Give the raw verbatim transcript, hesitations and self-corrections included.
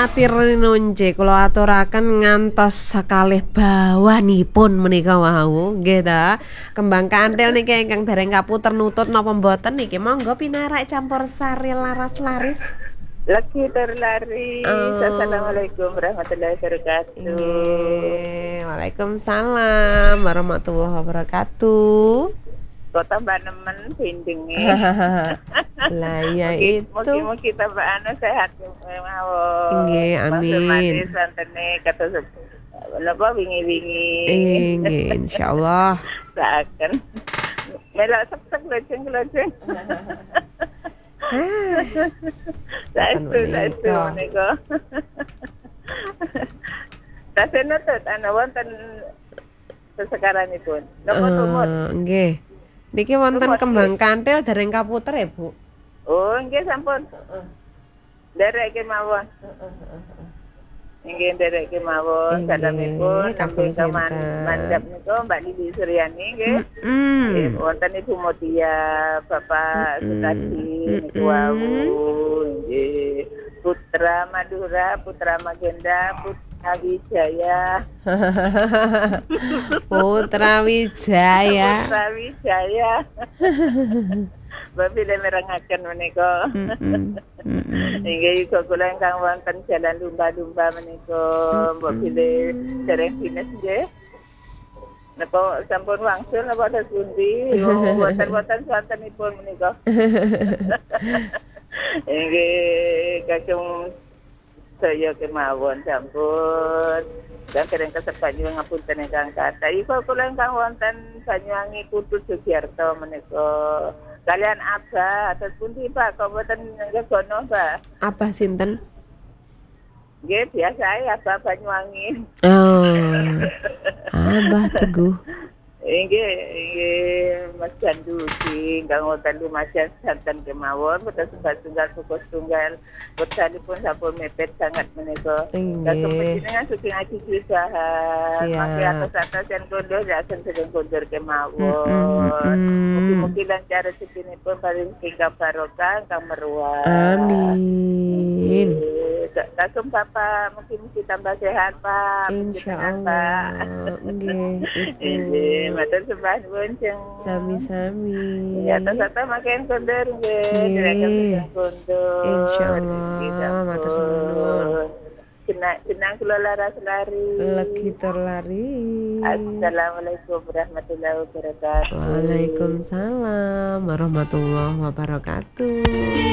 matir nunce kula aturaken ngantos sakalih bawanipun menika wau nggih ta. Kembang kanthil niki ingkang dereng kaputer nutut napa mboten niki monggo pinarak campur sari laras laris. Lagi terlari. Oh. Assalamualaikum warahmatullahi wabarakatuh. Nggih, waalaikumsalam warahmatullahi wabarakatuh. Kok tambah nemen bindenge. Lah ya itu. Mugi-mugi tambah anu sehat mawon. Nggih, amin. Santene kata napa wingi-wingi. Nggih, insyaallah. Saken. Melak sek-sek lojeng-lojeng. Saestu saestu menika. Tasih nutut ana wonten sesekaranipun. Napa tumut? Nggih. Niki wonten kembang kanthil dereng kaputer ya, Bu? Oh, nggih sampun. Ndereke mawon. Nggih ndereke mawon salamipun kagem kaman mandhap niku Mbak Lili Suryani nggih. Nggih wonten Ibu Modia, Bapak Sutadi niku wau nggih. Putra Madura, Putra Magenda, Putra Wijaya. Putra Wijaya. Putra Wijaya. Bapak le merengaken menika. Inggih uga kula ingkang wonten jalan lumba-lumba menika, mbok bilih dereng dinas nggih. Napa sampun wangsul napa ada pundi? Wonten-wonten swantenipun menika. Inggih kagem saya kemawon sampun. Dan dereng kasebat nyuwun ngapunten ingkang kathah. Iku kula ingkang wonten Banyuwangi Kutu Sugiarto menika. Kalian Abah atas pundi Pak, kok mboten ngegono Pak? Abah sinten? Nggih, biasa ae Abah Banyuwangi. Oh. Abah Teguh. Inggih, inggih Mas Janduki, ingkang wonten lumayan santen kemawon, boten setunggal suku setunggal, botenipun sampun mepet sangat menika. Kagem panjenengan sugi ngaji usaha. Mangke atas-atas yen kondo langsung sedeng kondur kemawon. Mugi-mugi lancar rezekinipun paring tingkah barokah ingkang meruah. Amin. Kagem Bapak mugi-mugi tambah sehat Pak. Insyaallah. Nggih, itu. Matur sembah nuwun jeng. Sami-sami. Ya tata makin kondur nggih. Nggih. Kondur. Insyaallah, matur sembah nuwun. Senang senang kula laras lari. Lagi terlari. Assalamualaikum warahmatullahi wabarakatuh. Waalaikumsalam warahmatullahi wabarakatuh.